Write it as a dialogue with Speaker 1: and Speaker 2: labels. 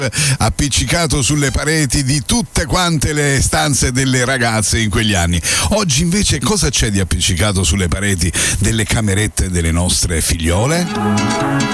Speaker 1: appiccicato sulle pareti di tutte quante le stanze delle ragazze in quegli anni. Oggi invece cosa c'è di appiccicato sulle pareti delle camerette delle nostre figliole?